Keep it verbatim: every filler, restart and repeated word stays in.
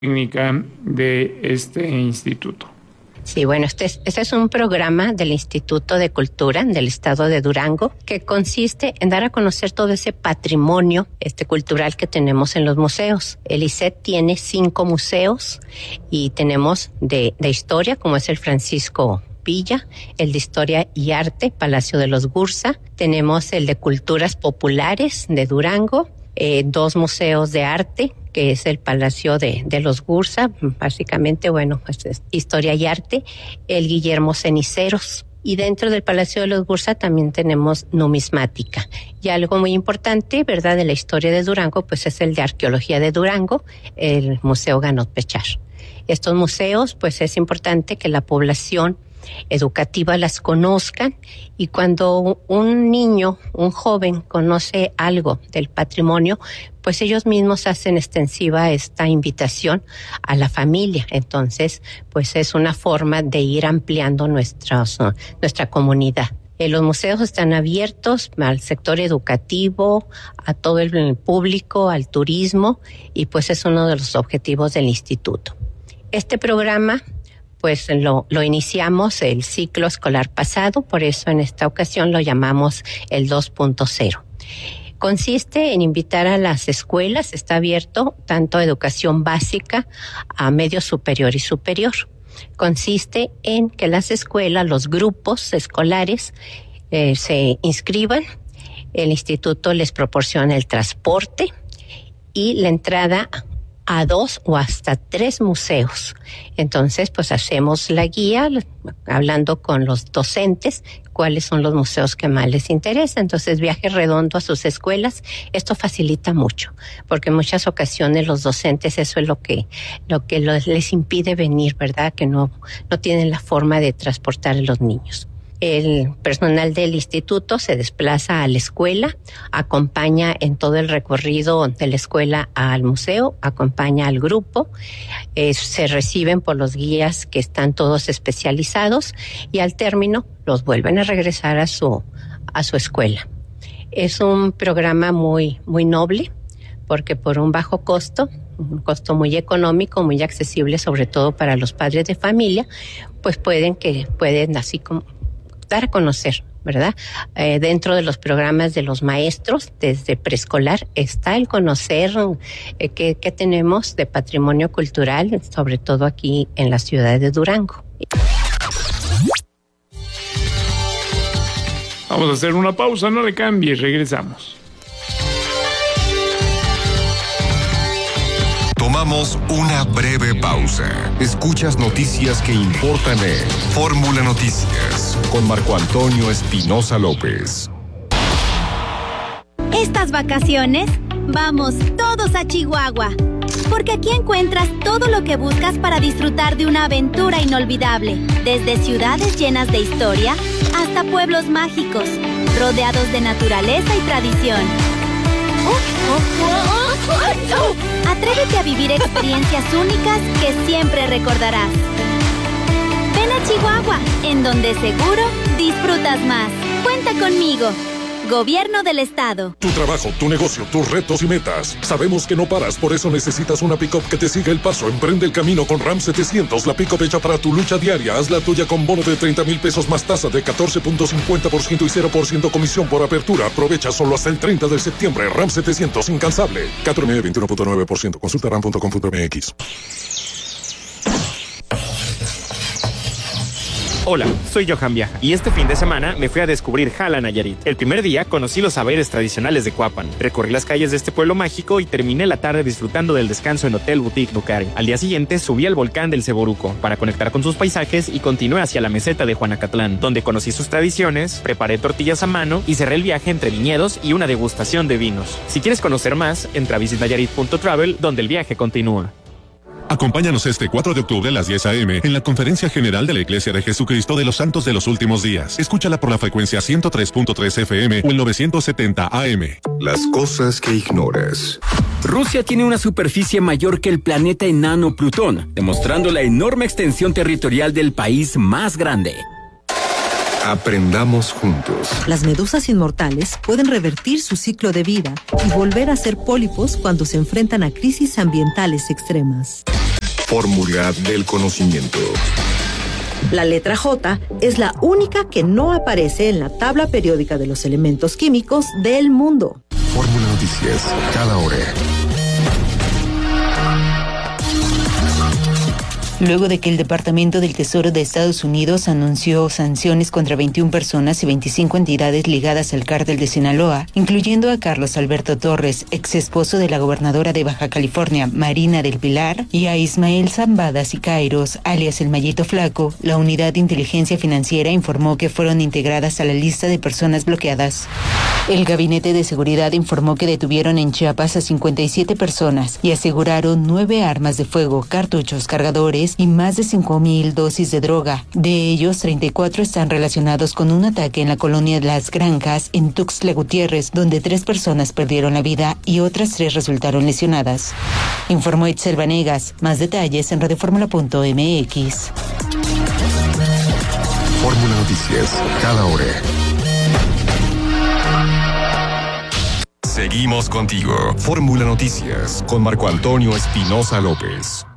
técnica de este instituto. Sí, bueno, este es, este es un programa del Instituto de Cultura del Estado de Durango que consiste en dar a conocer todo ese patrimonio este cultural que tenemos en los museos. El I C E T tiene cinco museos y tenemos de, de historia, como es el Francisco Villa, el de Historia y Arte, Palacio de los Gursa. Tenemos el de Culturas Populares de Durango, eh, dos museos de arte, que es el Palacio de, de los Gursa, básicamente, bueno, pues es Historia y Arte, el Guillermo Ceniceros. Y dentro del Palacio de los Gursa también tenemos numismática. Y algo muy importante, ¿verdad?, de la historia de Durango, pues es el de Arqueología de Durango, el Museo Ganot Pechar. Estos museos, pues es importante que la población educativa las conozcan, y cuando un niño, un joven conoce algo del patrimonio, pues ellos mismos hacen extensiva esta invitación a la familia. Entonces, pues es una forma de ir ampliando nuestros, nuestra comunidad. Eh, los museos están abiertos al sector educativo, a todo el público, al turismo, y pues es uno de los objetivos del instituto. Este programa pues lo, lo iniciamos el ciclo escolar pasado, por eso en esta ocasión lo llamamos el dos punto cero. Consiste en invitar a las escuelas, está abierto tanto a educación básica, a medio superior y superior. Consiste en que las escuelas, los grupos escolares eh, se inscriban, el instituto les proporciona el transporte y la entrada a dos o hasta tres museos. Entonces, pues hacemos la guía hablando con los docentes cuáles son los museos que más les interesa. Entonces, viaje redondo a sus escuelas. Esto facilita mucho, porque en muchas ocasiones los docentes eso es lo que lo que les impide venir, ¿verdad? Que no no tienen la forma de transportar a los niños. El personal del instituto se desplaza a la escuela, acompaña en todo el recorrido de la escuela al museo, acompaña al grupo, eh, se reciben por los guías que están todos especializados y al término los vuelven a regresar a su, a su escuela. Es un programa muy, muy noble porque por un bajo costo, un costo muy económico, muy accesible, sobre todo para los padres de familia, pues pueden que pueden así como dar a conocer, ¿verdad? Eh, dentro de los programas de los maestros, desde preescolar, está el conocer eh, qué, qué tenemos de patrimonio cultural, sobre todo aquí en la ciudad de Durango. Vamos a hacer una pausa, no le cambie, regresamos. Tomamos una breve pausa. Escuchas noticias que importan en Fórmula Noticias con Marco Antonio Espinosa López. Estas vacaciones, vamos todos a Chihuahua, porque aquí encuentras todo lo que buscas para disfrutar de una aventura inolvidable, desde ciudades llenas de historia hasta pueblos mágicos, rodeados de naturaleza y tradición. Atrévete a vivir experiencias únicas que siempre recordarás. Ven a Chihuahua, en donde seguro disfrutas más. Cuenta conmigo. Gobierno del Estado. Tu trabajo, tu negocio, tus retos y metas. Sabemos que no paras, por eso necesitas una pick-up que te siga el paso. Emprende el camino con Ram setecientos, la pick-up hecha para tu lucha diaria. Haz la tuya con bono de treinta mil pesos más tasa de catorce punto cincuenta por ciento y cero por ciento comisión por apertura. Aprovecha solo hasta el treinta de septiembre. Ram setecientos, incansable. K T M veintiuno punto nueve por ciento. Consulta ram punto com punto m x. Hola, soy Johan Viaja y este fin de semana me fui a descubrir Jala, Nayarit. El primer día conocí los saberes tradicionales de Cuapan, recorrí las calles de este pueblo mágico y terminé la tarde disfrutando del descanso en Hotel Boutique Nucari. Al día siguiente subí al volcán del Ceboruco para conectar con sus paisajes y continué hacia la meseta de Juanacatlán, donde conocí sus tradiciones, preparé tortillas a mano y cerré el viaje entre viñedos y una degustación de vinos. Si quieres conocer más, entra a visit nayarit punto travel, donde el viaje continúa. Acompáñanos este cuatro de octubre a las diez a eme en la Conferencia General de la Iglesia de Jesucristo de los Santos de los Últimos Días. Escúchala por la frecuencia ciento tres punto tres efe eme o el novecientos setenta a eme. Las cosas que ignoras. Rusia tiene una superficie mayor que el planeta enano Plutón, demostrando la enorme extensión territorial del país más grande. Aprendamos juntos. Las medusas inmortales pueden revertir su ciclo de vida y volver a ser pólipos cuando se enfrentan a crisis ambientales extremas. Fórmula del conocimiento. La letra J es la única que no aparece en la tabla periódica de los elementos químicos del mundo. Fórmula Noticias, cada hora. Luego de que el Departamento del Tesoro de Estados Unidos anunció sanciones contra veintiuna personas y veinticinco entidades ligadas al cártel de Sinaloa, incluyendo a Carlos Alberto Torres, ex esposo de la gobernadora de Baja California, Marina del Pilar, y a Ismael Zambada Sicairos, alias el Mallito Flaco, la Unidad de Inteligencia Financiera informó que fueron integradas a la lista de personas bloqueadas. El Gabinete de Seguridad informó que detuvieron en Chiapas a cincuenta y siete personas y aseguraron nueve armas de fuego, cartuchos, cargadores y más de cinco mil dosis de droga. De ellos, treinta y cuatro están relacionados con un ataque en la colonia de Las Granjas, en Tuxtla Gutiérrez, donde tres personas perdieron la vida y otras tres resultaron lesionadas. Informó Itzel Vanegas. Más detalles en radioformula punto m x. Fórmula Noticias, cada hora. Seguimos contigo. Fórmula Noticias con Marco Antonio Espinosa López.